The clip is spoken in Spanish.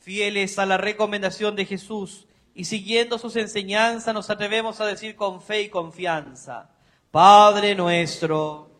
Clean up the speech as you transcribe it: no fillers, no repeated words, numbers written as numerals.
Fieles a la recomendación de Jesús y siguiendo sus enseñanzas, nos atrevemos a decir con fe y confianza: Padre nuestro,